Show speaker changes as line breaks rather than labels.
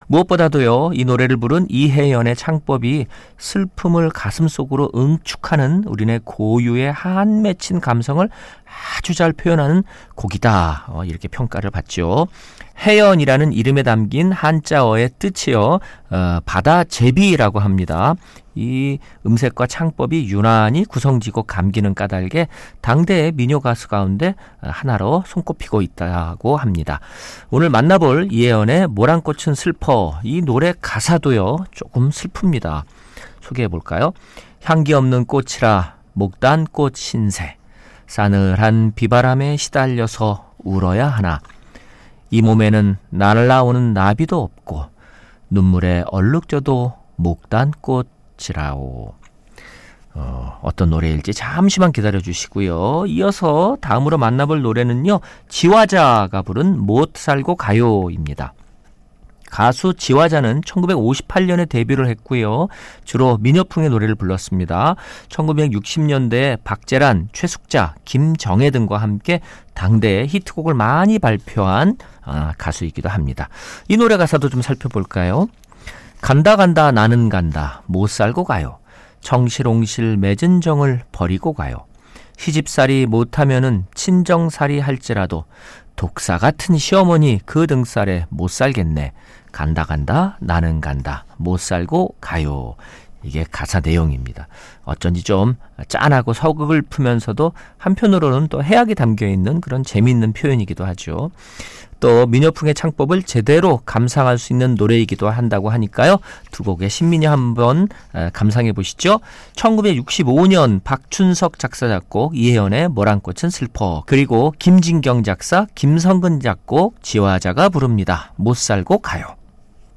무엇보다도요, 이 노래를 부른 이혜연의 창법이 슬픔을 가슴속으로 응축하는 우리네 고유의 한 맺힌 감성을 아주 잘 표현하는 곡이다. 이렇게 평가를 받죠. 혜연이라는 이름에 담긴 한자어의 뜻이요, 바다 제비라고 합니다. 이 음색과 창법이 유난히 구성지고 감기는 까닭에 당대의 민요 가수 가운데 하나로 손꼽히고 있다고 합니다. 오늘 만나볼 이혜연의 모란꽃은 슬퍼, 이 노래 가사도요 조금 슬픕니다. 소개해볼까요? 향기 없는 꽃이라 목단꽃 신세, 싸늘한 비바람에 시달려서 울어야 하나, 이 몸에는 날아오는 나비도 없고 눈물에 얼룩져도 목단꽃이라오. 어떤 노래일지 잠시만 기다려주시고요. 이어서 다음으로 만나볼 노래는요, 지화자가 부른 못 살고 가요입니다. 가수 지화자는 1958년에 데뷔를 했고요. 주로 민요풍의 노래를 불렀습니다. 1960년대에 박재란, 최숙자, 김정혜 등과 함께 당대의 히트곡을 많이 발표한 가수이기도 합니다. 이 노래 가사도 좀 살펴볼까요? 간다 간다 나는 간다 못 살고 가요. 정실옹실 맺은 정을 버리고 가요. 시집살이 못하면은 친정살이 할지라도 독사 같은 시어머니 그 등살에 못 살겠네. 간다 간다 나는 간다 못 살고 가요. 이게 가사 내용입니다. 어쩐지 좀 짠하고 서글프면서도 한편으로는 또 해악이 담겨있는 그런 재미있는 표현이기도 하죠. 또 민요풍의 창법을 제대로 감상할 수 있는 노래이기도 한다고 하니까요. 두 곡의 신민요 한번 감상해 보시죠. 1965년 박춘석 작사 작곡, 이혜연의 모란꽃은 슬퍼, 그리고 김진경 작사, 김성근 작곡, 지화자가 부릅니다. 못 살고 가요.